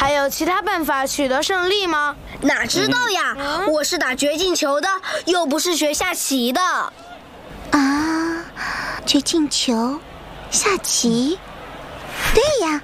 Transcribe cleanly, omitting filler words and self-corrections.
还有其他办法取得胜利吗？ 哪知道呀，我是打绝境球的，又不是学下棋的。 啊，绝境球，下棋，对呀，